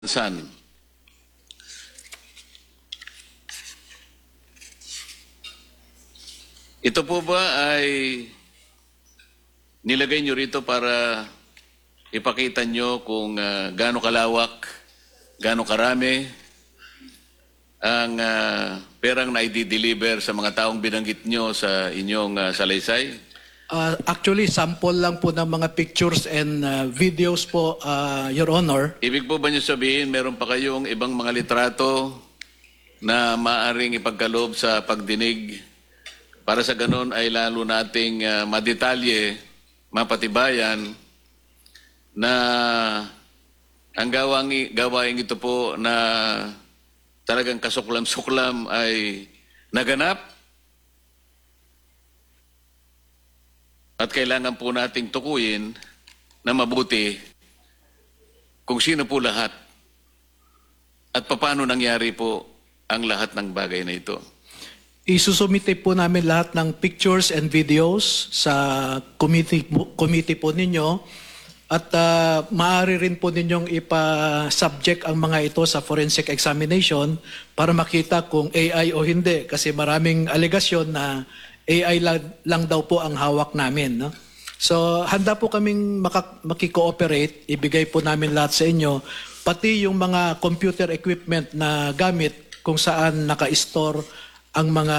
San. Ito po ba ay nilagay nyo rito para ipakita nyo kung gaano kalawak, gaano karami ang perang na i-deliver sa mga taong binanggit nyo sa inyong salaysay? Actually, sample lang po ng mga pictures and videos po, Your Honor. Ibig po ba nyo sabihin, meron pa kayong ibang mga litrato na maaring ipagkaloob sa pagdinig para sa ganun ay lalo nating madetalye, mapatibayan na ang gawaing ito po na talagang kasuklam-suklam ay naganap at kailangan po nating tukuyin na mabuti kung sino po lahat at paano nangyari po ang lahat ng bagay na ito. Isusumite po namin lahat ng pictures and videos sa committee po ninyo at maaari rin po ninyong ipa-subject ang mga ito sa forensic examination para makita kung AI o hindi kasi maraming alegasyon na AI lang daw po ang hawak namin. No? So handa po kaming makikooperate, ibigay po namin lahat sa inyo, pati yung mga computer equipment na gamit kung saan naka-store ang mga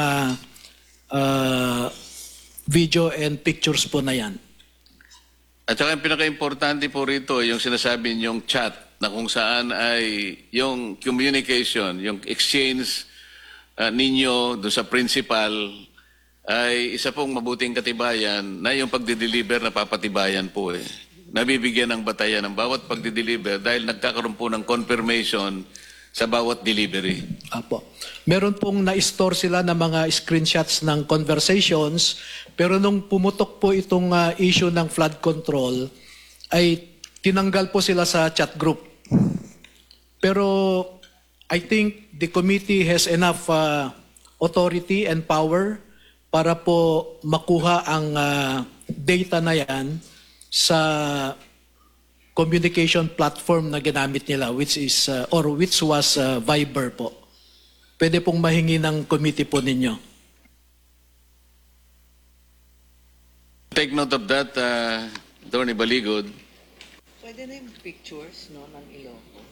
video and pictures po na yan. At saka yung pinaka-importante po rito, yung sinasabi niyong chat na kung saan ay yung communication, yung exchange ninyo doon sa principal ay isa pong mabuting katibayan na yung pagdideliver na papatibayan po eh. Nabibigyan ng batayan ng bawat pagdideliver dahil nagkakaroon po ng confirmation sa bawat delivery. Apo. Meron pong na-store sila na mga screenshots ng conversations, pero nung pumutok po itong issue ng flood control, ay tinanggal po sila sa chat group. Pero I think the committee has enough authority and power para po makuha ang data na yan sa communication platform na ginamit nila which was Viber po. Pwede pong mahingi ng committee po ninyo. Take note of that, Attorney Baligod. Pwede na yung pictures no, ng Ilocos.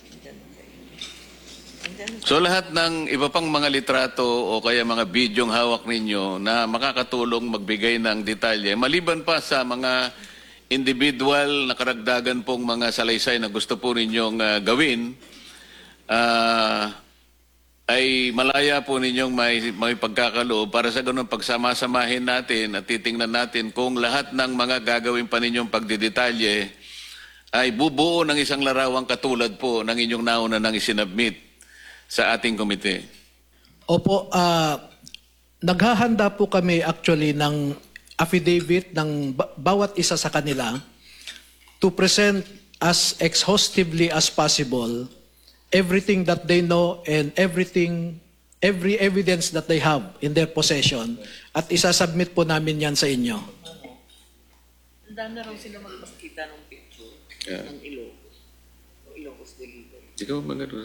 So lahat ng iba pang mga litrato o kaya mga bidyong hawak ninyo na makakatulong magbigay ng detalye, maliban pa sa mga individual na karagdagan pong mga salaysay na gusto po ninyong gawin, ay malaya po ninyong may pagkakaloob para sa ganun pagsama-samahin natin at titingnan natin kung lahat ng mga gagawin pa ninyong pagdidetalye ay bubuo ng isang larawang katulad po ng inyong nauna nang isinabmit sa ating komite. Opo, naghahanda po kami actually ng affidavit ng bawat isa sa kanila to present as exhaustively as possible everything that they know and every evidence that they have in their possession at isasubmit po namin yan sa inyo. Handa na raw sila magpakita ng picture ng Ilocos. Ilocos delivery. Ikaw magano?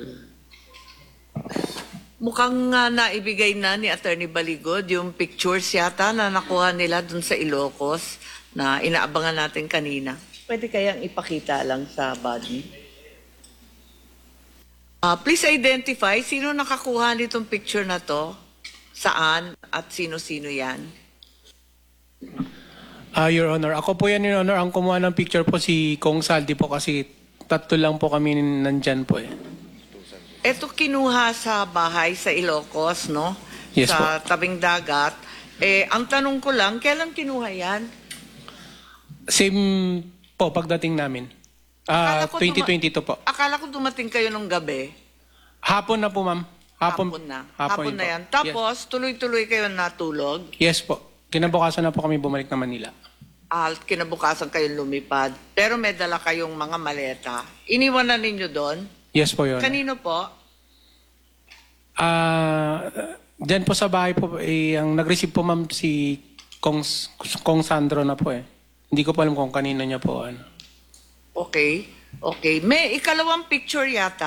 Mukhang naibigay na ni Attorney Baligod yung pictures yata na nakuha nila dun sa Ilocos na inaabangan natin kanina. Pwede kayang ipakita lang sa body? Please identify sino nakakuha nitong picture na to, saan at sino-sino yan. Your Honor, ako po yan, Your Honor. Ang kumuha ng picture po si Kong Saldi po kasi tatlo lang po kami nandyan po eh. Ito kinuha sa bahay sa Ilocos, no? Yes, sa tabing dagat. Ang tanong ko lang, kailan kinuha yan? Same po pagdating namin. Akala ko 2022 po. Akala ko dumating kayo nung gabi. Hapon na po, ma'am. Hapon na. Hapon na po. yan. Tapos, tuloy-tuloy kayo natulog. Yes po. Kinabukasan na po kami bumalik na Manila. Kinabukasan kayong lumipad. Pero may dala kayong mga maleta. Iniwan na ninyo doon? Yes po, Your Honor. Kanino po? Diyan po sa bahay po, ang nag-receive po, ma'am, si Kong Sandro na po eh. Hindi ko po alam kung kanino niya po. Okay. Okay. May ikalawang picture yata.